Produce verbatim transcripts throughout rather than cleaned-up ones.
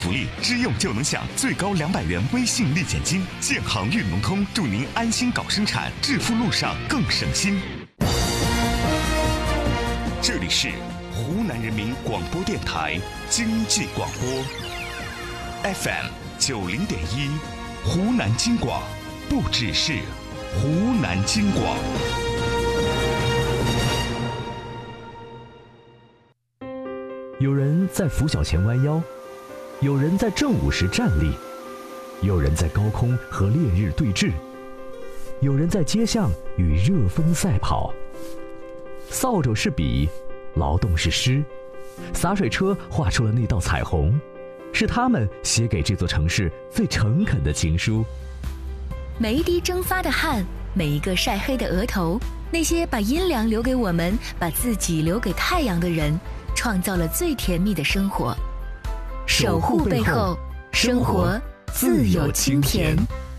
福利，只有就能享最高两百元微信立减金。建行运农通祝您安心搞生产，致富路上更省心。这里是湖南人民广播电台经济广播 F M 九零点一，湖南经广，不只是湖南经广。 有人在拂晓前弯腰，有人在正午时站立，有人在高空和烈日对峙，有人在街巷与热风赛跑。扫帚是笔，劳动是诗，洒水车画出了那道彩虹，是他们写给这座城市最诚恳的情书。 每一滴蒸发的汗，每一个晒黑的额头，那些把阴凉留给我们，把自己留给太阳的人，创造了最甜蜜的生活。守护背后，生活自有清甜。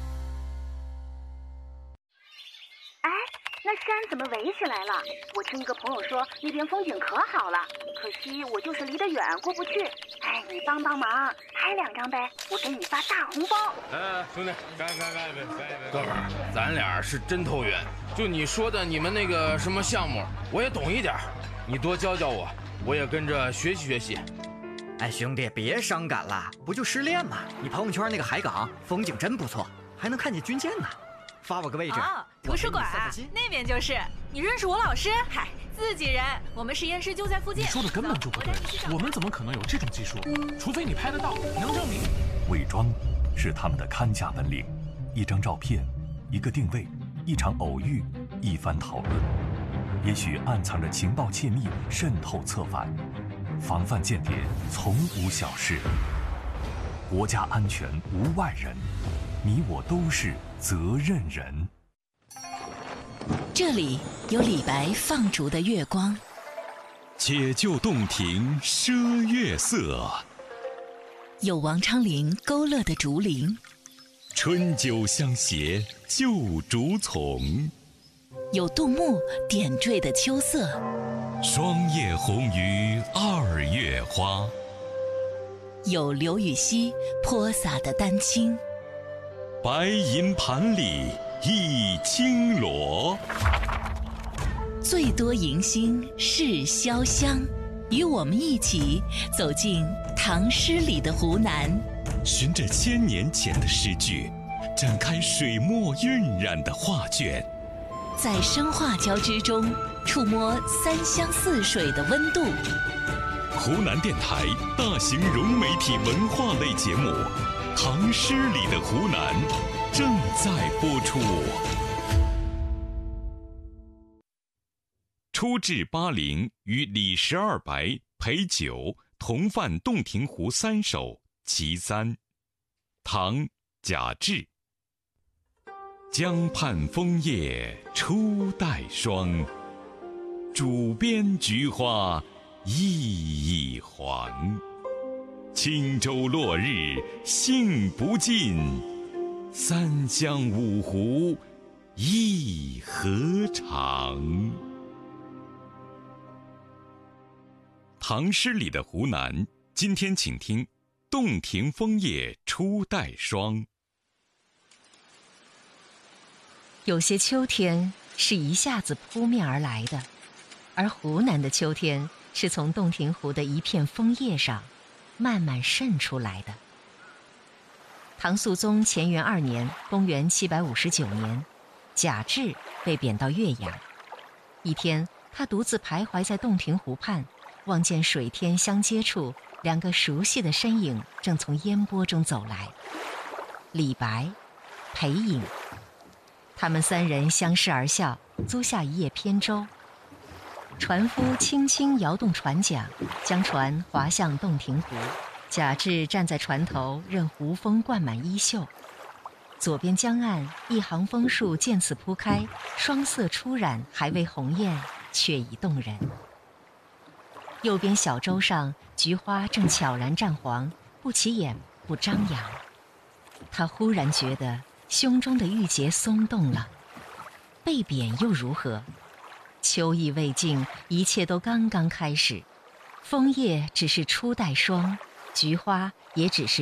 哎，那山怎么围起来了？我听一个朋友说那边风景可好了，可惜我就是离得远过不去。哎，你帮帮忙，拍两张呗，我给你发大红包。 哎，兄弟，干干干干干！哥们儿，咱俩是真投缘。就你说的你们那个什么项目，我也懂一点，你多教教我，我也跟着学习学习。 哎，兄弟，别伤感了，不就失恋吗？你朋友圈那个海港风景真不错，还能看见军舰呢。发我个位置。 哦，图书馆那边就是。你认识我老师？嗨，自己人，我们实验室就在附近。 你说的根本就不对，我们怎么可能有这种技术？除非你拍得到，能证明。 伪装是他们的看家本领，一张照片，一个定位，一场偶遇，一番讨论，也许暗藏着情报窃密，渗透策反。防范间谍从无小事，国家安全无外人，你我都是责任人。 这里有李白放逐的月光， 解救洞庭赊月色， 有王昌龄勾勒的竹林， 春酒相携旧竹丛， 有杜牧点缀的秋色， 霜叶红于二月花， 有刘禹锡泼洒的丹青， 白银盘里一青螺， 最多迎新是潇湘，与我们一起走进唐诗里的湖南， 循着千年前的诗句，展开水墨晕染的画卷， 在生化交织中触摸三湘四水的温度。 湖南电台大型融媒体文化类节目《唐诗里的湖南》正在播出。初至巴陵，与李十二白、裴九同泛洞庭湖三首其三。唐·贾至。江畔枫叶初带霜，渚边菊花熠熠黄。轻舟落日兴不尽，三湘五湖一河长。唐诗里的湖南，今天请听洞庭枫叶初带霜。 有些秋天是一下子扑面而来的，而湖南的秋天是从洞庭湖的一片枫叶上慢慢渗出来的。唐肃宗乾元二年，公元七百五十九年，贾至被贬到岳阳。一天，他独自徘徊在洞庭湖畔，望见水天相接处，两个熟悉的身影正从烟波中走来，李白、裴颖。他们三人相视而笑，租下一叶扁舟。船夫轻轻摇动船桨，将船划向洞庭湖。贾至站在船头，任湖风灌满衣袖。左边江岸，一行枫树渐次铺开，双色初染，还未红艳，却已动人。右边小舟上，菊花正悄然绽黄，不起眼，不张扬。他忽然觉得胸中的郁结松动了。被贬又如何？秋意未尽，一切都刚刚开始。枫叶只是初带霜， 菊花也只是